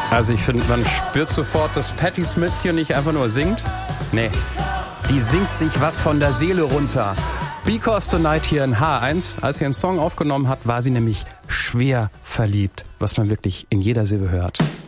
Also ich finde, man spürt sofort, dass Patti Smith hier nicht einfach nur singt. Nee, die singt sich was von der Seele runter. Because Tonight hier in H1. Als sie einen Song aufgenommen hat, war sie nämlich schwer verliebt, was man wirklich in jeder Silbe hört.